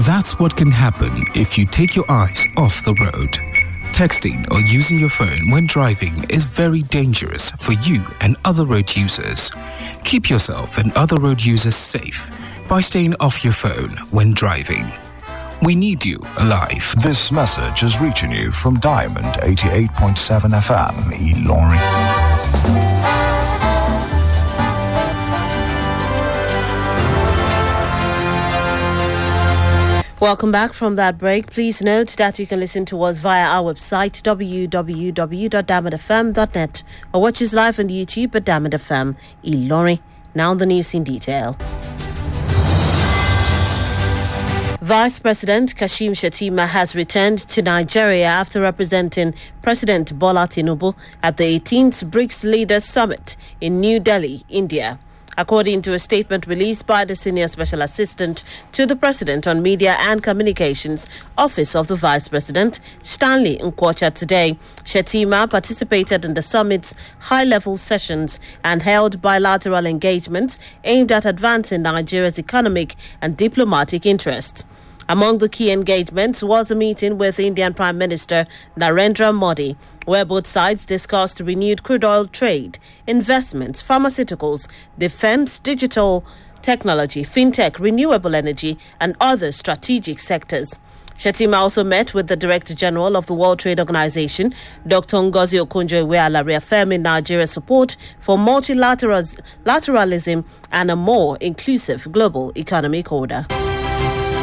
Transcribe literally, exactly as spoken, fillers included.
That's what can happen if you take your eyes off the road. Texting or using your phone when driving is very dangerous for you and other road users. Keep yourself and other road users safe by staying off your phone when driving. We need you alive. This message is reaching you from Diamond eighty-eight point seven F M, Ilorin. Welcome back from that break. Please note that you can listen to us via our website w w w dot diamond f m dot net or watch us live on YouTube at Diamond F M Ilorin. Now the news in detail. Vice President Kashim Shettima has returned to Nigeria after representing President Bola Tinubu at the eighteenth BRICS Leaders Summit in New Delhi, India. According to a statement released by the Senior Special Assistant to the President on Media and Communications, Office of the Vice President, Stanley Nkwocha today, Shettima participated in the summit's high-level sessions and held bilateral engagements aimed at advancing Nigeria's economic and diplomatic interests. Among the key engagements was a meeting with Indian Prime Minister Narendra Modi, where both sides discussed renewed crude oil trade, investments, pharmaceuticals, defense, digital technology, fintech, renewable energy, and other strategic sectors. Shettima also met with the Director General of the World Trade Organization, Doctor Ngozi Okonjo-Iweala, reaffirming Nigeria's support for multilateralism and a more inclusive global economic order.